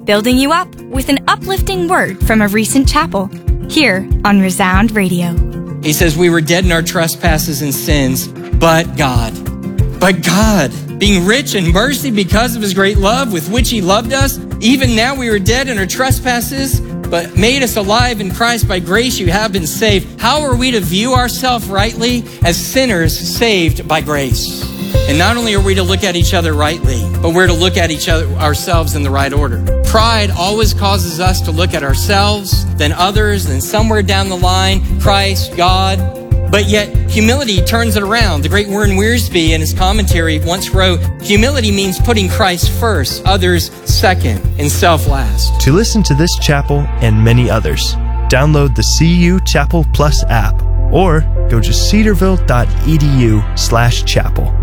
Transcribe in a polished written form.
building you up with an uplifting word from a recent chapel here on Resound Radio. He says, we were dead in our trespasses and sins, but God, being rich in mercy because of his great love with which he loved us, even now we were dead in our trespasses, but made us alive in Christ. By grace you have been saved. How are we to view ourselves rightly? As sinners saved by grace. And not only are we to look at each other rightly, but we're to look at ourselves in the right order. Pride always causes us to look at ourselves, then others, then somewhere down the line, Christ, God. But yet humility turns it around. The great Warren Wiersbe in his commentary once wrote, humility means putting Christ first, others second, and self last. To listen to this chapel and many others, download the CU Chapel Plus app or go to cedarville.edu/chapel.